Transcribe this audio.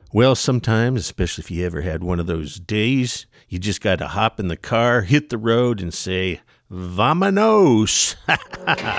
Well, sometimes, especially if you ever had one of those days, you just got to hop in the car, hit the road, and say, Vamonos!